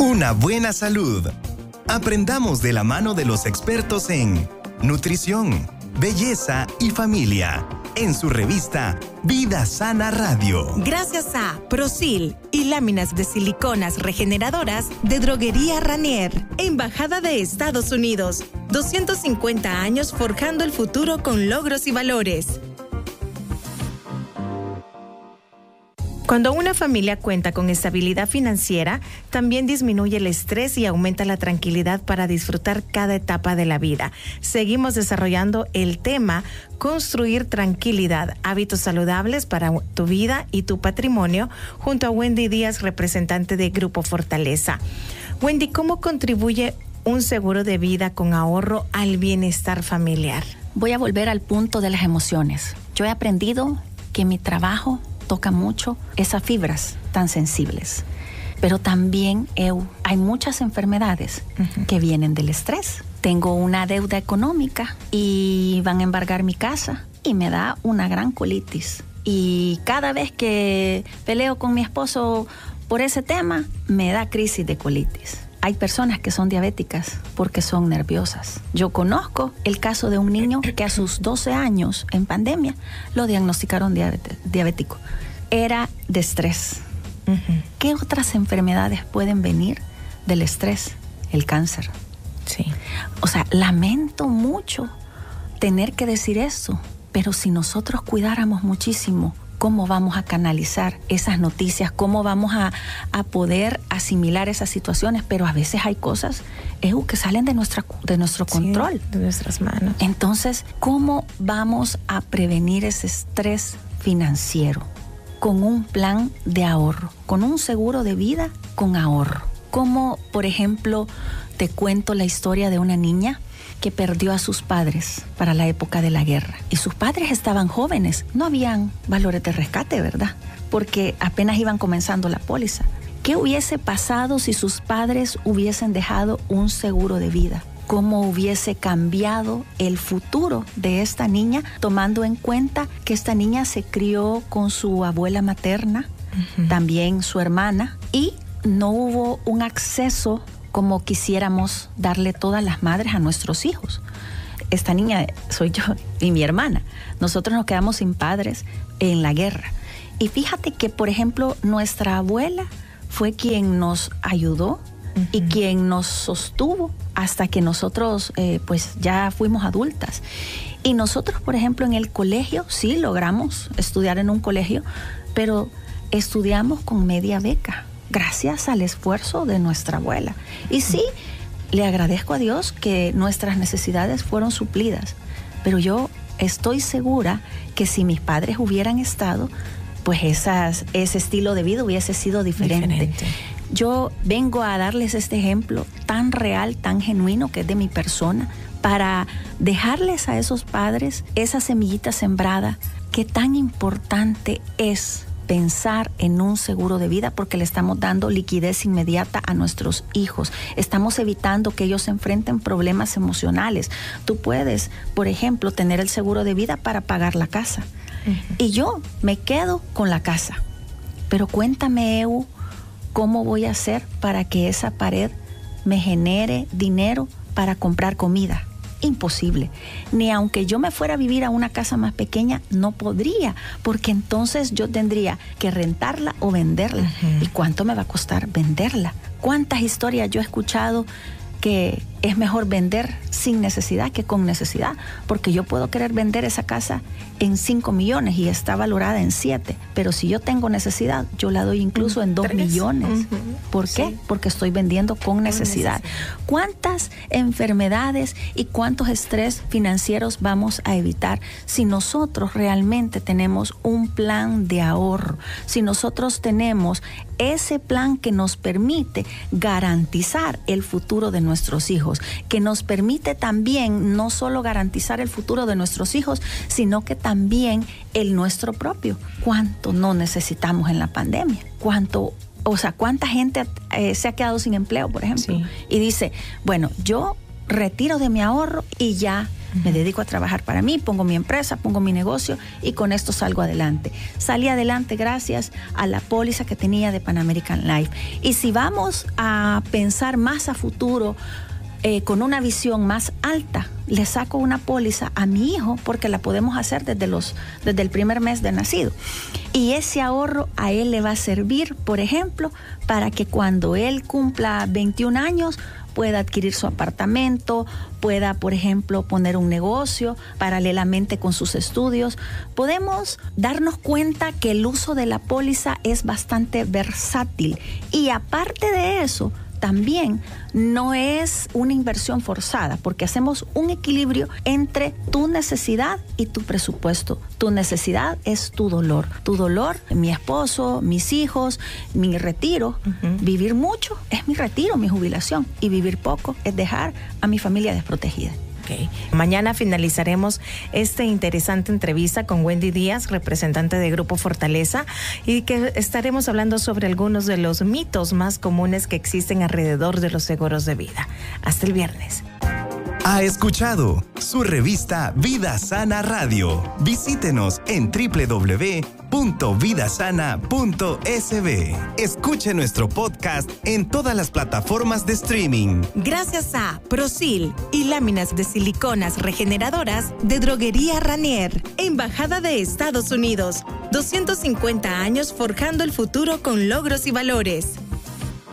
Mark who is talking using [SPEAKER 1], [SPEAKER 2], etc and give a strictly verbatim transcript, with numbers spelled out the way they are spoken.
[SPEAKER 1] Una buena salud. Aprendamos de la mano de los expertos en nutrición, belleza y familia, en su revista Vida Sana Radio.
[SPEAKER 2] Gracias a Prosil y láminas de siliconas regeneradoras de Droguería Ranier, Embajada de Estados Unidos. doscientos cincuenta años forjando el futuro con logros y valores. Cuando una familia cuenta con estabilidad financiera, también disminuye el estrés y aumenta la tranquilidad para disfrutar cada etapa de la vida. Seguimos desarrollando el tema Construir tranquilidad, hábitos saludables para tu vida y tu patrimonio, junto a Wendy Díaz, representante de Grupo Fortaleza. Wendy, ¿cómo contribuye un seguro de vida con ahorro al bienestar familiar?
[SPEAKER 3] Voy a volver al punto de las emociones. Yo he aprendido que mi trabajo toca mucho esas fibras tan sensibles. Pero también eh, hay muchas enfermedades uh-huh. que vienen del estrés. Tengo una deuda económica y van a embargar mi casa y me da una gran colitis. Y cada vez que peleo con mi esposo por ese tema, me da crisis de colitis. Hay personas que son diabéticas porque son nerviosas. Yo conozco el caso de un niño que a sus doce años, en pandemia, lo diagnosticaron diabete- diabético. Era de estrés. Uh-huh. ¿Qué otras enfermedades pueden venir del estrés? El cáncer.
[SPEAKER 2] Sí.
[SPEAKER 3] O sea, lamento mucho tener que decir eso, pero si nosotros cuidáramos muchísimo cómo vamos a canalizar esas noticias, cómo vamos a, a poder asimilar esas situaciones, pero a veces hay cosas eh, que salen de, nuestra, de nuestro control.
[SPEAKER 2] Sí, de nuestras manos.
[SPEAKER 3] Entonces, ¿cómo vamos a prevenir ese estrés financiero? Con un plan de ahorro, con un seguro de vida con ahorro. Como, por ejemplo, te cuento la historia de una niña que perdió a sus padres para la época de la guerra. Y sus padres estaban jóvenes, no habían valores de rescate, ¿verdad? Porque apenas iban comenzando la póliza. ¿Qué hubiese pasado si sus padres hubiesen dejado un seguro de vida? ¿Cómo hubiese cambiado el futuro de esta niña, tomando en cuenta que esta niña se crió con su abuela materna, uh-huh. también su hermana, y no hubo un acceso como quisiéramos darle todas las madres a nuestros hijos? Esta niña soy yo y mi hermana. Nosotros nos quedamos sin padres en la guerra. Y fíjate que, por ejemplo, nuestra abuela fue quien nos ayudó uh-huh. y quien nos sostuvo hasta que nosotros eh, pues ya fuimos adultas. Y nosotros, por ejemplo, en el colegio, sí logramos estudiar en un colegio, pero estudiamos con media beca, gracias al esfuerzo de nuestra abuela. Y sí, le agradezco a Dios que nuestras necesidades fueron suplidas, pero yo estoy segura que si mis padres hubieran estado, pues esas, ese estilo de vida hubiese sido diferente. diferente. Yo vengo a darles este ejemplo tan real, tan genuino, que es de mi persona, para dejarles a esos padres esa semillita sembrada, que tan importante es pensar en un seguro de vida, porque le estamos dando liquidez inmediata a nuestros hijos. Estamos evitando que ellos se enfrenten problemas emocionales. Tú puedes, por ejemplo, tener el seguro de vida para pagar la casa. Uh-huh. Y yo me quedo con la casa. Pero cuéntame, Eu, ¿cómo voy a hacer para que esa pared me genere dinero para comprar comida? Imposible. Ni aunque yo me fuera a vivir a una casa más pequeña, no podría, porque entonces yo tendría que rentarla o venderla. Uh-huh. ¿Y cuánto me va a costar venderla? ¿Cuántas historias yo he escuchado que es mejor vender sin necesidad que con necesidad? Porque yo puedo querer vender esa casa en cinco millones y está valorada en siete, pero si yo tengo necesidad, yo la doy incluso en dos millones. Uh-huh. ¿Por qué? Sí. Porque estoy vendiendo con necesidad. necesidad. ¿Cuántas enfermedades y cuántos estrés financieros vamos a evitar si nosotros realmente tenemos un plan de ahorro? Si nosotros tenemos ese plan que nos permite garantizar el futuro de nuestros hijos, que nos permite también no solo garantizar el futuro de nuestros hijos, sino que también el nuestro propio. ¿Cuánto no necesitamos en la pandemia? ¿Cuánto, o sea, cuánta gente eh, se ha quedado sin empleo, por ejemplo? Sí. Y dice, bueno, yo retiro de mi ahorro y ya Uh-huh. Me dedico a trabajar para mí, pongo mi empresa, pongo mi negocio y con esto salgo adelante. Salí adelante gracias a la póliza que tenía de Pan American Life. Y si vamos a pensar más a futuro, eh, con una visión más alta, le saco una póliza a mi hijo porque la podemos hacer desde, los, desde el primer mes de nacido. Y ese ahorro a él le va a servir, por ejemplo, para que cuando él cumpla veintiún años pueda adquirir su apartamento, pueda, por ejemplo, poner un negocio paralelamente con sus estudios. Podemos darnos cuenta que el uso de la póliza es bastante versátil y aparte de eso, también no es una inversión forzada porque hacemos un equilibrio entre tu necesidad y tu presupuesto. Tu necesidad es tu dolor. Tu dolor, mi esposo, mis hijos, mi retiro. Uh-huh. Vivir mucho es mi retiro, mi jubilación. Y vivir poco es dejar a mi familia desprotegida.
[SPEAKER 2] Okay. Mañana finalizaremos esta interesante entrevista con Wendy Díaz, representante de Grupo Fortaleza, y que estaremos hablando sobre algunos de los mitos más comunes que existen alrededor de los seguros de vida. Hasta el viernes.
[SPEAKER 1] Ha escuchado su revista Vida Sana Radio. Visítenos en doble u doble u doble u punto vida sana punto s b. Escuche nuestro podcast en todas las plataformas de streaming.
[SPEAKER 4] Gracias a Prosil y láminas de siliconas regeneradoras de Droguería Ranier, Embajada de Estados Unidos. doscientos cincuenta años forjando el futuro con logros y valores.